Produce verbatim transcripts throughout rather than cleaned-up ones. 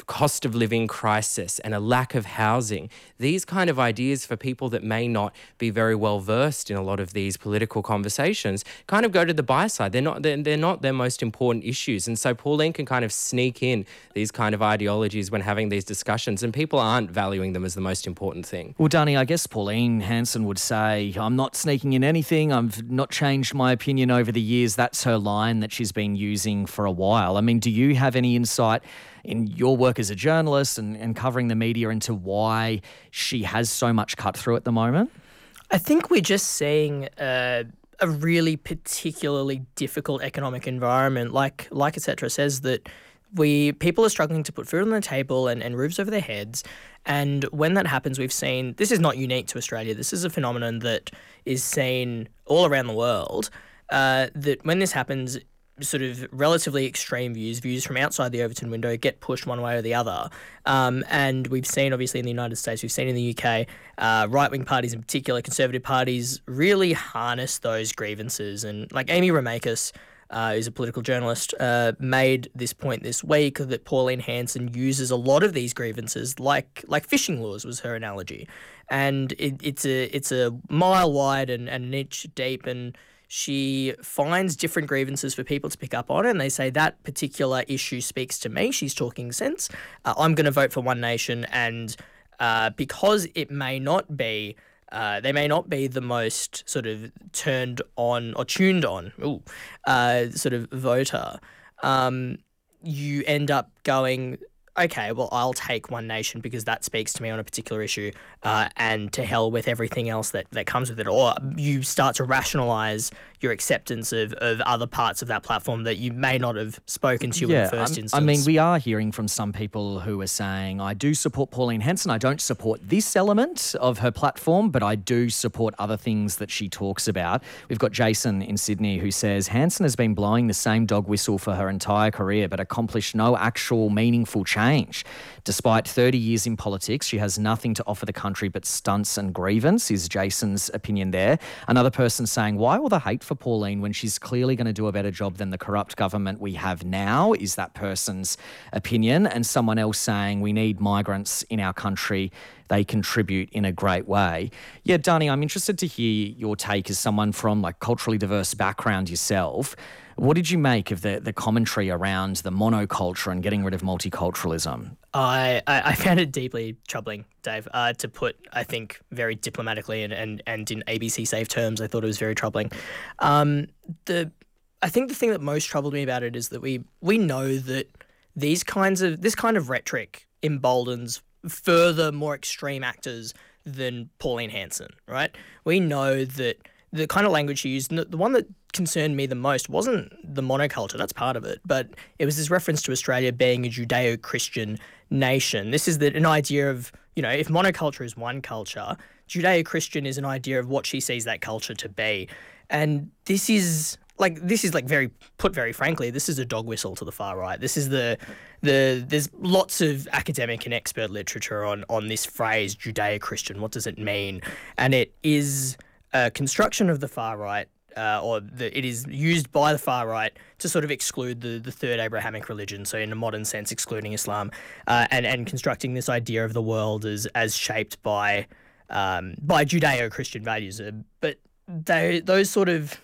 cost of living crisis and a lack of housing, these kind of ideas for people that may not be very well versed in a lot of these political conversations kind of go to the buy side. They're not they're, they're not their most important issues. And so Pauline can kind of sneak in these kind of ideologies when having these discussions, and people aren't valuing them as the most important thing. Well, Dani, I guess Pauline Hanson would say, I'm not sneaking in anything. I've not changed my opinion over the years. That's her line that she's been using for a while. I mean, do you have any insight in your work as a journalist and, and covering the media into why she has so much cut through at the moment? I think we're just seeing uh, a really particularly difficult economic environment. Like like et cetera says that we people are struggling to put food on the table and, and roofs over their heads. And when that happens, we've seen, this is not unique to Australia, this is a phenomenon that is seen all around the world, uh, that when this happens, sort of relatively extreme views, views from outside the Overton window get pushed one way or the other. Um, and we've seen, obviously, in the United States, we've seen in the U K, uh, right-wing parties in particular, conservative parties, really harness those grievances. And like Amy Romakis, Uh, who's a political journalist, uh, made this point this week that Pauline Hanson uses a lot of these grievances, like like fishing laws was her analogy, and it, it's a it's a mile wide and, and an inch deep, and she finds different grievances for people to pick up on, and they say that particular issue speaks to me. She's talking sense. Uh, I'm going to vote for One Nation, and uh, because it may not be. Uh, they may not be the most sort of turned on or tuned on ooh, uh, sort of voter. Um, you end up going, okay, well, I'll take One Nation because that speaks to me on a particular issue, uh, and to hell with everything else that, that comes with it. Or you start to rationalise your acceptance of, of other parts of that platform that you may not have spoken to yeah, in the first I'm, instance. I mean, we are hearing from some people who are saying, I do support Pauline Hanson. I don't support this element of her platform, but I do support other things that she talks about. We've got Jason in Sydney who says, Hanson has been blowing the same dog whistle for her entire career, but accomplished no actual meaningful change. Despite thirty years in politics, she has nothing to offer the country but stunts and grievance, is Jason's opinion there. Another person saying, why all the hate for Pauline when she's clearly going to do a better job than the corrupt government we have now, is that person's opinion. And someone else saying, we need migrants in our country. They contribute in a great way. Yeah, Dani, I'm interested to hear your take as someone from like culturally diverse background yourself. What did you make of the, the commentary around the monoculture and getting rid of multiculturalism? I, I, I found it deeply troubling, Dave, uh, to put, I think, very diplomatically and, and, and in A B C safe terms. I thought it was very troubling. Um, the I think the thing that most troubled me about it is that we we know that these kinds of this kind of rhetoric emboldens further more extreme actors than Pauline Hanson, right? We know that the kind of language she used, the one that concerned me the most wasn't the monoculture, that's part of it, but it was this reference to Australia being a Judeo-Christian nation. This is the, an idea of, you know, if monoculture is one culture, Judeo-Christian is an idea of what she sees that culture to be. And this is... Like, this is, like, very, put very frankly, this is a dog whistle to the far right. This is the, the there's lots of academic and expert literature on, on this phrase, Judeo-Christian. What does it mean? And it is a construction of the far right, uh, or the, it is used by the far right to sort of exclude the, the third Abrahamic religion, so in a modern sense, excluding Islam, uh, and, and constructing this idea of the world as, as shaped by, um, by Judeo-Christian values. Uh, but they, those sort of...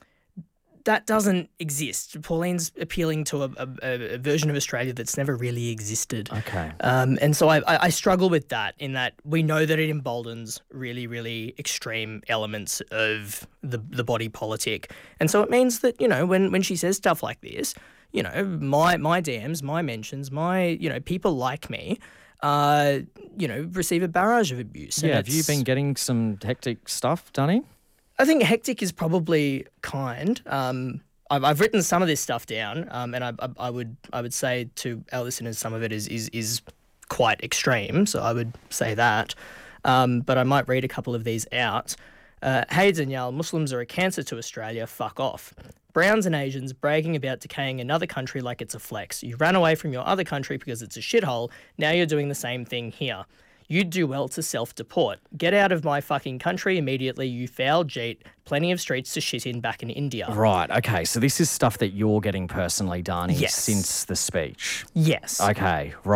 That doesn't exist. Pauline's appealing to a, a, a version of Australia that's never really existed. Okay. Um, and so I, I, I struggle with that, in that we know that it emboldens really, really extreme elements of the the body politic. And so it means that, you know, when, when she says stuff like this, you know, my, my D Ms, my mentions, my, you know, people like me, uh, you know, receive a barrage of abuse. Yeah, have you been getting some hectic stuff, Dani? I think hectic is probably kind. Um, I've, I've written some of this stuff down, um, and I, I, I would I would say to our listeners some of it is is, is quite extreme, so I would say that. Um, but I might read a couple of these out. Uh, hey Danielle, Muslims are a cancer to Australia, fuck off. Browns and Asians bragging about decaying another country like it's a flex. You ran away from your other country because it's a shithole, now you're doing the same thing here. You'd do well to self-deport. Get out of my fucking country immediately, you foul jeet. Plenty of streets to shit in back in India. Right, okay. So this is stuff that you're getting personally, Dani, yes. since the speech. Yes. Okay, right.